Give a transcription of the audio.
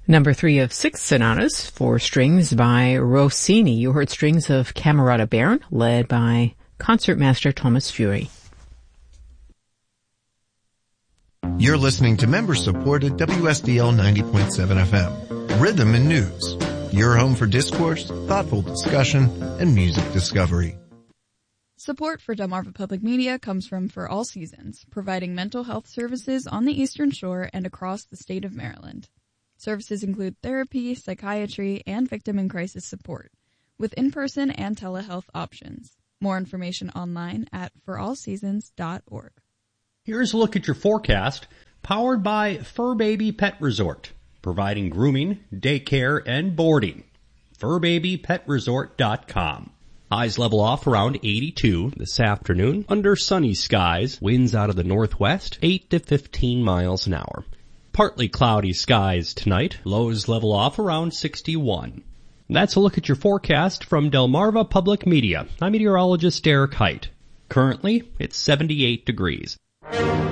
Number 3 of 6 sonatas for strings by Rossini. You heard strings of Camerata Baron, led by concertmaster Thomas Fury. You're listening to member-supported WSDL 90.7 FM, Rhythm and News. Your home for discourse, thoughtful discussion, and music discovery. Support for Delmarva Public Media comes from For All Seasons, providing mental health services on the Eastern Shore and across the state of Maryland. Services include therapy, psychiatry, and victim and crisis support, with in-person and telehealth options. More information online at forallseasons.org. Here's a look at your forecast, powered by Fur Baby Pet Resort, providing grooming, daycare, and boarding. FurBabyPetResort.com. Highs level off around 82 this afternoon under sunny skies, winds out of the northwest, 8 to 15 miles an hour. Partly cloudy skies tonight, lows level off around 61. That's a look at your forecast from Delmarva Public Media. I'm meteorologist Derek Height. Currently, it's 78 degrees.